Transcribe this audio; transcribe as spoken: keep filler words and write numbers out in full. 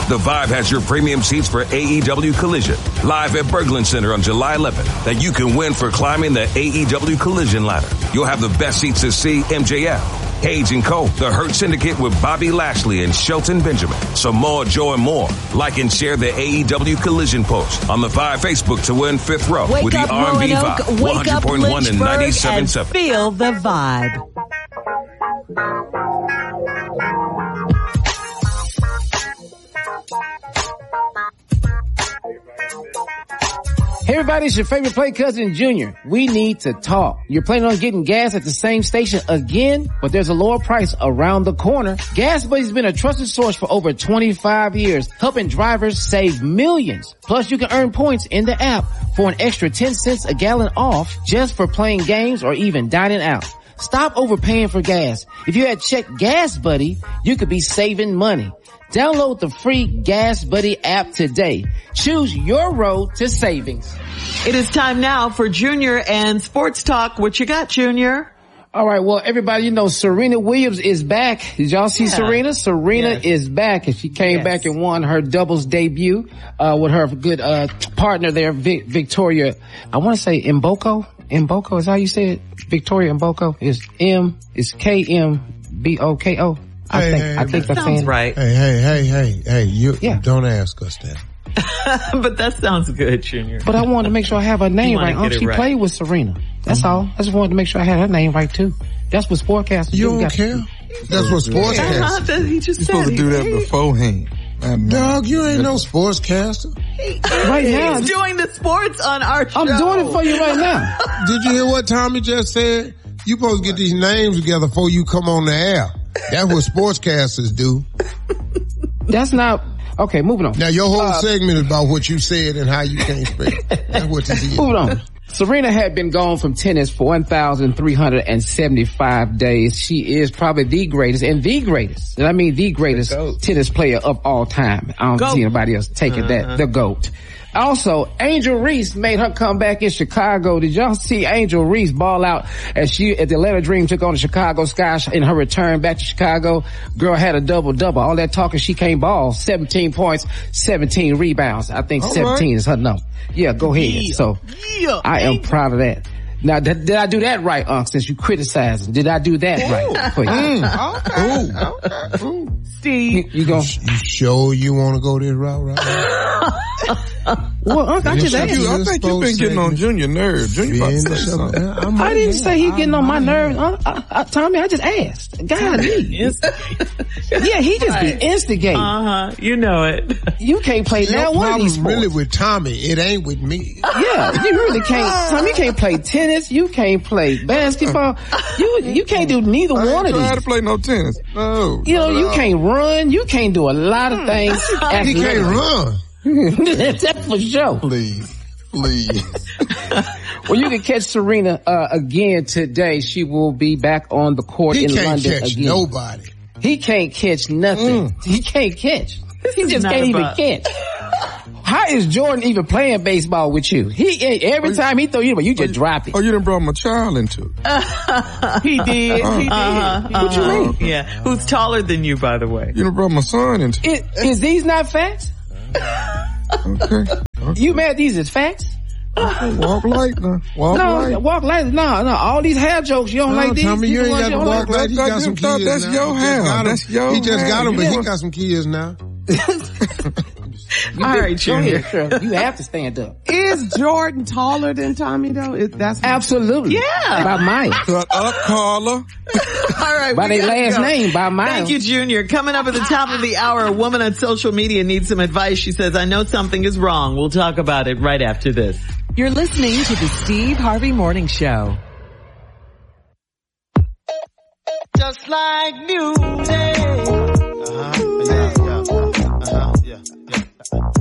The Vibe has your premium seats for A E W Collision, live at Berglund Center on July eleventh, that you can win for climbing the A E W Collision ladder. You'll have the best seats to see M J F, Cage and Co., The Hurt Syndicate with Bobby Lashley and Shelton Benjamin, Samoa Joe and more. Like and share the A E W Collision post on the Vibe Facebook to win fifth row Wake with the up, R and B Roanoke. Vibe, Wake one hundred point one and ninety-seven point seven. Feel the vibe. Hey everybody, it's your favorite play cousin Junior. We need to talk. You're planning on getting gas at the same station again, but there's a lower price around the corner. Gas Buddy's been a trusted source for over twenty-five years, helping drivers save millions. Plus you can earn points in the app for an extra ten cents a gallon off just for playing games or even dining out. Stop overpaying for gas. If you had checked Gas Buddy, you could be saving money. Download the free Gas Buddy app today. Choose your road to savings. It is time now for Junior and Sports Talk. What you got, Junior? All right. Well, everybody, you know, Serena Williams is back. Did y'all see yeah. Serena? Serena yes. is back, and she came yes. back and won her doubles debut, uh, with her good, uh, partner there, Vic- Victoria. I want to say Mboko. Mboko is how you say it? Victoria Mboko is M, is K M B O K O. I hey, think, hey, I think that's sounds right. Hey, hey, hey, hey, hey, you, yeah. don't ask us that. But that sounds good, Junior. But I wanted to make sure I have her name right. Um, she right. played with Serena. That's mm-hmm. all. I just wanted to make sure I had her name right too. That's what sportcasters do. You don't care? That's what sportscasters uh-huh, that he just You're said. supposed to do that beforehand. Dog, you ain't no sportscaster. Right now. He's doing the sports on our show. I'm doing it for you right now. Did you hear what Tommy just said? You supposed to get these names together before you come on the air. That's what sportscasters do. That's not... Okay, moving on. Now, your whole uh, segment is about what you said and how you can't spell. That's what this is. Moving on. Serena had been gone from tennis for one thousand three hundred seventy-five days. She is probably the greatest, and the greatest, and I mean the greatest the tennis player of all time. I don't goat. see anybody else taking uh-huh. that. The GOAT. Also, Angel Reese made her comeback in Chicago. Did y'all see Angel Reese ball out as she, at the Atlanta Dream took on the Chicago Sky in her return back to Chicago? Girl had a double-double. All that talking, she can't ball. seventeen points, seventeen rebounds. I think All seventeen right. is her number. Yeah, go ahead. Yeah. So, yeah. I am proud of that. Now, did, did I do that right, Unc, since you criticized? Did I do that Ooh. right for you? Mm. Okay. Okay. Ooh. Steve. You, you, gonna, you, you sure you want to go this route right now? Well, Unc, I just asked you. I think you've been getting on Junior nerves. Junior about to say something. I didn't say he getting on my nerves. Uh, uh, uh, Tommy, I just asked. God, yeah, he just right. be instigating. Uh-huh. You know it. You can't play now one of these sports. Really with Tommy. It ain't with me. Yeah, you really can't. Tommy, you can't play tennis. You can't play basketball. You you can't do neither I one of these. I ain't try to play no tennis. No. You know, no. you can't run. You can't do a lot of things. He can't run. That's for sure. Please, please. Well, you can catch Serena uh, again today. She will be back on the court he in can't London catch again. Nobody. He can't catch nothing. Mm. He can't catch. He just can't about... even catch. How is Jordan even playing baseball with you? He every time he throw you, but you just you, drop it. Oh, you done brought my child into it. Uh, he did. Uh, he did. Uh, what you mean? Yeah. Who's taller than you, by the way? You done brought my son into it. Is, is these not facts? Okay. okay. You mad these is facts? Okay, walk light now. Walk no, light. walk light. No, no. All these hair jokes, you don't no, like these? Tommy, you ain't got to walk light. He got some kids That's now. your hair. That's your He just hair. got them, but yeah. he got some kids now. All right, Junior. You have to stand up. Is Jordan taller than Tommy though? Is, that's absolutely. Yeah. By miles. Shut up, Carla. All right. By their last go. name, by miles. Thank you, Junior. Coming up at the top of the hour, a woman on social media needs some advice. She says, I know something is wrong. We'll talk about it right after this. You're listening to the Steve Harvey Morning Show. Just like music. Uh-huh. Yeah, yeah, uh-huh. Yeah, yeah.